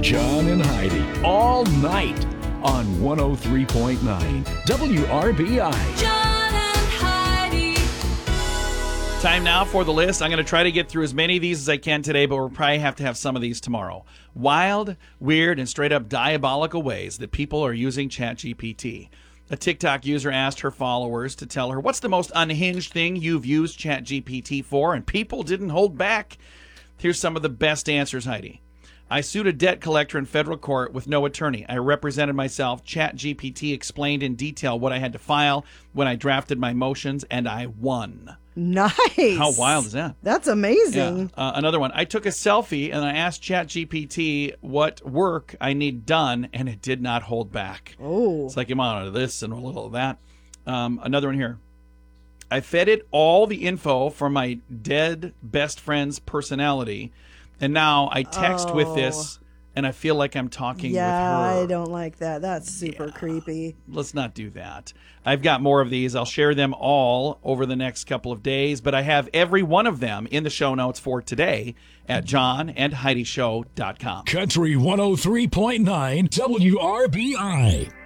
John and Heidi, all night on 103.9 WRBI. John and Heidi. Time now for the list. I'm going to try to get through as many of these as I can today, but we'll probably have to have some of these tomorrow. Wild, weird, and straight up diabolical ways that people are using ChatGPT. A TikTok user asked her followers to tell her, what's the most unhinged thing you've used ChatGPT for? And people didn't hold back. Here's some of the best answers, Heidi. I sued a debt collector in federal court with no attorney. I represented myself. ChatGPT explained in detail what I had to file when I drafted my motions, and I won. Nice. How wild is that? That's amazing. Yeah. Another one. I took a selfie and I asked ChatGPT what work I need done, and it did not hold back. Oh. It's like, I'm out of this and a little of that. Another one here. I fed it all the info from my dead best friend's personality, and now I text with this, and I feel like I'm talking with her. I don't like that. That's super creepy. Let's not do that. I've got more of these. I'll share them all over the next couple of days, but I have every one of them in the show notes for today at johnandheidishow.com. Country 103.9 WRBI.